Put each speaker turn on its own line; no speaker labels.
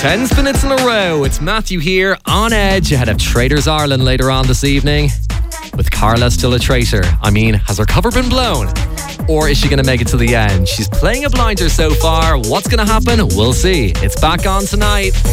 10 minutes in a row. It's Matthew here on Edge ahead of Traitors Ireland later on this evening. With Carla still a traitor. I mean, has her cover been blown? Or is she going to make it to the end? She's playing a blinder so far. What's going to happen? We'll see. It's back on tonight.